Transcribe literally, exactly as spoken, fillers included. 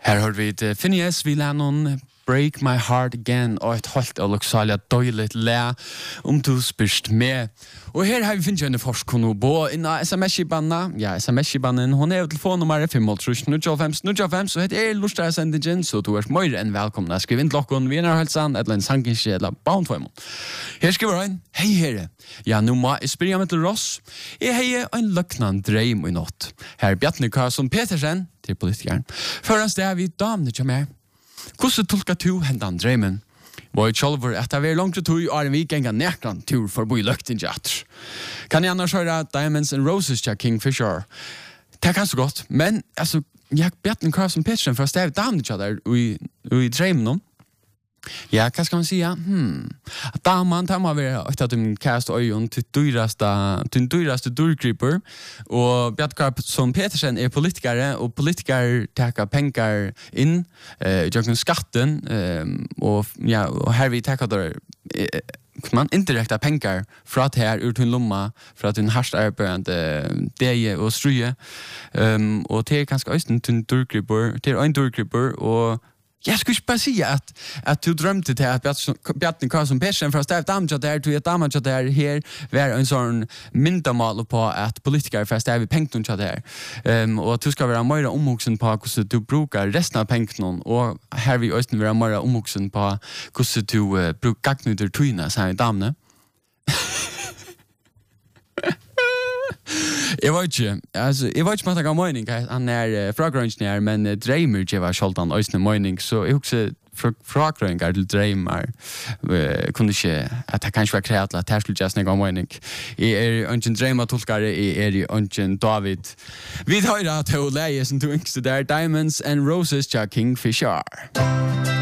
Her har vi det Phineas Villanon Break My Heart Again og et holdt og loksalia døyligt læ om du spyrst med. Og her har vi finnet en forskon bo inna S M S-kibanna. Ja, S M S-kibannen, hun er jo telefonnummeret fem åtte null null fem null fem, så heter er lustere sendingen, så du er møyre enn velkomna. Skriv inn klokken, vi er helsan, eller en sanginskje, eller bauntvøymon. Her skriver han, hei herre, ja, nu må jeg spyrja meg til Ross. Jeg hei en løknan dreim i natt. Her Bjartne Karlsson Petersen, til politikeren. Førast det er vi damene til meg. Hvordan tolka du hendan dreimen? Var tjolver at det var langt tog og en vikenga nekran tur for å bo i løkten jatter. Kan jeg annars høre Diamonds and Roses til Kingfisher? Det er kanskje godt, men altså, jeg Bjartne Karlsson Petersen for å stave damene til der i, i dreimen om. Ja, hva skal man si? Hmm. Damen, det må være et av de kast øyen til den dyraste dyrgriper, og Bjartne Karlsson Petersen er politikere, og politikere taker penger inn, eh, gjør skatten, eh, og, ja, og her vi taker der, eh, man indirekta pengar fra det her ur til lomma, fra til harst arbeidende deie og struje, um, og det er ganske øysten til dyrgriper, til en dyrgriper, og jeg skulle ikke bare si at, at du drømte til at Bjartne Karlsson Petersen fra Stav Damtja der, du er Damtja der her, var en sånn myndamal på at politikere fra Stav i Pengtja der. Um, og at du skal være mer omvoksen på hvordan du bruker resten av Pengtja, og her vil også være mer omvoksen på hvordan du uh, bruker gagnuter tøyene, sier damene. Jeg vet ikke, altså, jeg vet ikke om at jeg har mening, han er uh, fragrønnsnær, men uh, dreimer ikke var skjoldt han øyne mening, så jeg husker fragrønnsnær til dreimer, uh, kunne ikke, at jeg kanskje var kreativ, at jeg skulle ikke snakke om mening. Jeg er ønsken dreimatolkare, jeg er ønsken David. Vi tar da til å leie som du yngste der, Diamonds and Roses til Kingfisher.